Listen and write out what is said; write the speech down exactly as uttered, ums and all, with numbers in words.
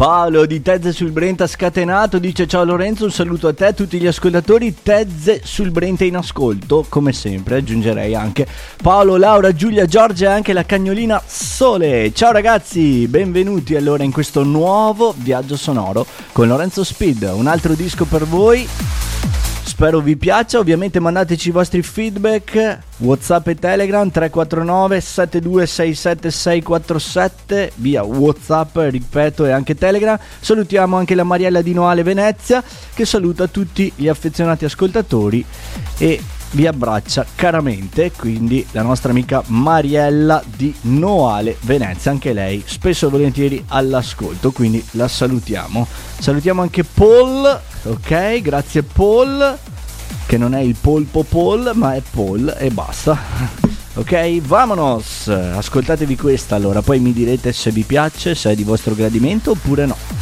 Paolo di Tezze sul Brenta scatenato dice: ciao Lorenzo, un saluto a te e a tutti gli ascoltatori. Tezze sul Brenta in ascolto, come sempre. Aggiungerei anche Paolo, Laura, Giulia, Giorgia e anche la cagnolina Sole. Ciao ragazzi, benvenuti allora in questo nuovo viaggio sonoro con Lorenzo Speed. Un altro disco per voi, spero vi piaccia. Ovviamente mandateci i vostri feedback, WhatsApp e Telegram tre quattro nove sette due sei sette sei quattro sette via WhatsApp, ripeto, e anche Telegram. Salutiamo anche la Mariella di Noale Venezia, che saluta tutti gli affezionati ascoltatori e vi abbraccia caramente. Quindi la nostra amica Mariella di Noale Venezia, anche lei spesso e volentieri all'ascolto, quindi la salutiamo. Salutiamo anche Paul, ok, grazie Paul, che non è il polpo Paul ma è Paul e basta. Ok, vamonos, ascoltatevi questa allora, poi mi direte se vi piace, se è di vostro gradimento oppure no.